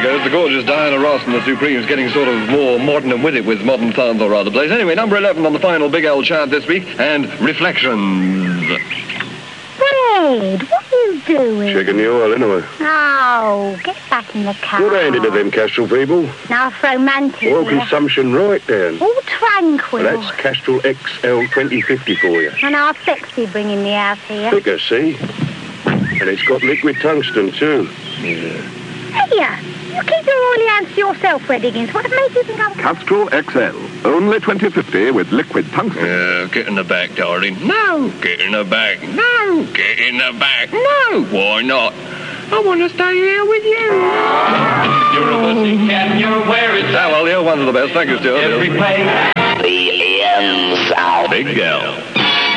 goes. The gorgeous Diana Ross and the Supremes getting sort of more modern and with it with modern sounds all around the place. Anyway, number 11 on the final Big L chart this week, and Reflections. Fred, what are you doing? Checking the oil, anyway. Oh, get back in the car. What ain't it to them Castrol people? Now, romantic. Oil here. consumption right down. All tranquil. Well, that's Castrol XL 2050 for you. And how sexy bringing me out here. Thicker, see? And it's got liquid tungsten, too. Here, you keep your oily hands to yourself, Fred Higgins. What made you think I was... Castrol XL, only 2050 with liquid tungsten. Get in the back, darling. No, get in the back. No, get in the back. No, why not? I want to stay here with you. You're a pussycat, you're where it's Ah, well, the old ones are the best. Thank you, Stuart. every place. The ends out. Big L.